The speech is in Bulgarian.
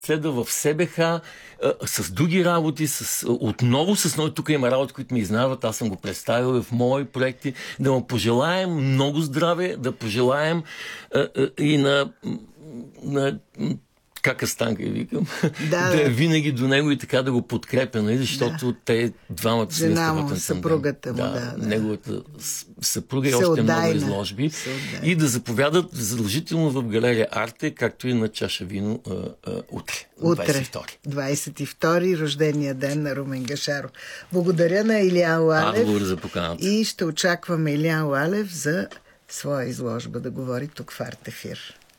следва в СБХ, с други работи, отново с нови. Тук има работи, които ми изнават. Аз съм го представил в мои проекти. Да му пожелаем много здраве, да пожелаем и на кака Станка, викам, да е винаги до него и така да го подкрепя, нали? Защото те двамата са му, съпругата му, неговата съпруга и още много изложби. И да заповядат задължително в галерия Арте, както и на чаша вино утре. 22 рождения ден на Румен Гашаров. Благодаря на Илиян Лалев. Благодаря за поканата. И ще очакваме Илиян Лалев за своя изложба да говори тук в Арт Ефир.